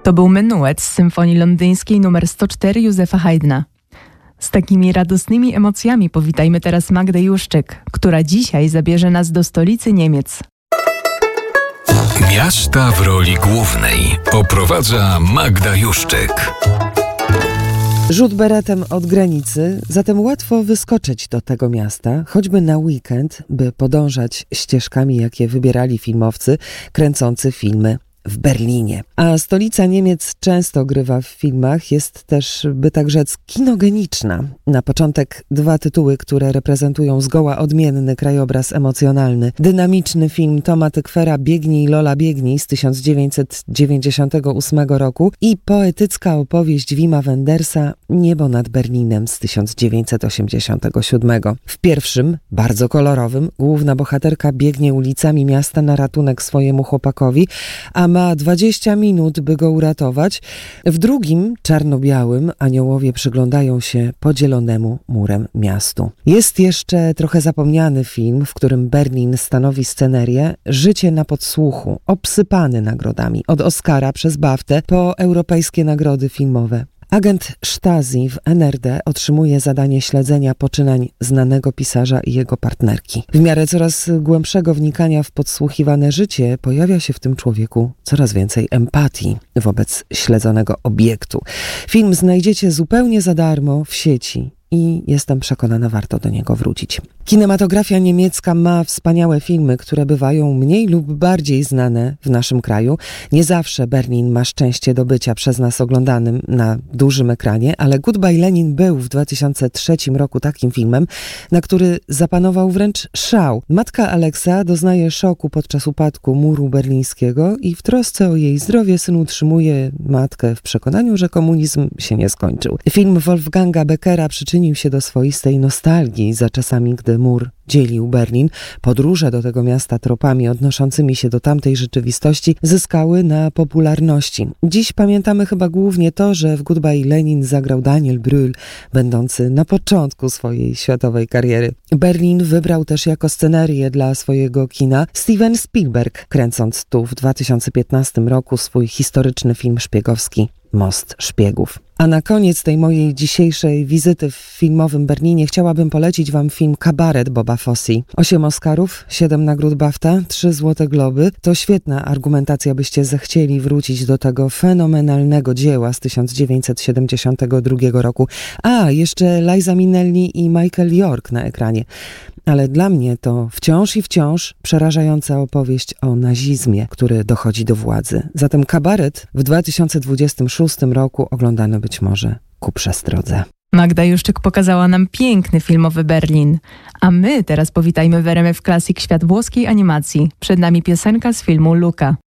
To był menuet z Symfonii Londyńskiej nr 104 Józefa Haydna. Z takimi radosnymi emocjami powitajmy teraz Magdę Juszczyk, która dzisiaj zabierze nas do stolicy Niemiec. Miasta w roli głównej oprowadza Magda Juszczyk. Rzut beretem od granicy, zatem łatwo wyskoczyć do tego miasta, choćby na weekend, by podążać ścieżkami, jakie wybierali filmowcy kręcący filmy w Berlinie. A stolica Niemiec często grywa w filmach, jest też, by tak rzec, kinogeniczna. Na początek dwa tytuły, które reprezentują zgoła odmienny krajobraz emocjonalny. Dynamiczny film Toma Tykwer'a Biegnij Lola Biegnij z 1998 roku i poetycka opowieść Wima Wendersa Niebo nad Berlinem z 1987. W pierwszym, bardzo kolorowym, główna bohaterka biegnie ulicami miasta na ratunek swojemu chłopakowi, a ma 20 minut, by go uratować. W drugim, czarno-białym, aniołowie przyglądają się podzielonemu murem miastu. Jest jeszcze trochę zapomniany film, w którym Berlin stanowi scenerię, Życie na podsłuchu, obsypany nagrodami, od Oscara przez BAFTę po europejskie nagrody filmowe. Agent Stasi w NRD otrzymuje zadanie śledzenia poczynań znanego pisarza i jego partnerki. W miarę coraz głębszego wnikania w podsłuchiwane życie pojawia się w tym człowieku coraz więcej empatii wobec śledzonego obiektu. Film znajdziecie zupełnie za darmo w sieci i jestem przekonana, warto do niego wrócić. Kinematografia niemiecka ma wspaniałe filmy, które bywają mniej lub bardziej znane w naszym kraju. Nie zawsze Berlin ma szczęście do bycia przez nas oglądanym na dużym ekranie, ale Goodbye Lenin był w 2003 roku takim filmem, na który zapanował wręcz szał. Matka Aleksa doznaje szoku podczas upadku muru berlińskiego i w trosce o jej zdrowie syn utrzymuje matkę w przekonaniu, że komunizm się nie skończył. Film Wolfganga Beckera przyczynił się do swoistej nostalgii za czasami, gdy mur dzielił Berlin. Podróże do tego miasta tropami odnoszącymi się do tamtej rzeczywistości zyskały na popularności. Dziś pamiętamy chyba głównie to, że w Goodbye Lenin zagrał Daniel Brühl, będący na początku swojej światowej kariery. Berlin wybrał też jako scenerię dla swojego kina Steven Spielberg, kręcąc tu w 2015 roku swój historyczny film szpiegowski Most Szpiegów. A na koniec tej mojej dzisiejszej wizyty w filmowym Berlinie chciałabym polecić wam film Kabaret Boba Fosse. 8 Oscarów, 7 nagród BAFTA, 3 Złote Globy. To świetna argumentacja, byście zechcieli wrócić do tego fenomenalnego dzieła z 1972 roku. A, jeszcze Liza Minnelli i Michael York na ekranie. Ale dla mnie to wciąż i wciąż przerażająca opowieść o nazizmie, który dochodzi do władzy. Zatem Kabaret w 2026 roku oglądano być może ku przestrodze. Magda Juszczyk pokazała nam piękny filmowy Berlin. A my teraz powitajmy w RMF Classic świat włoskiej animacji. Przed nami piosenka z filmu Luca.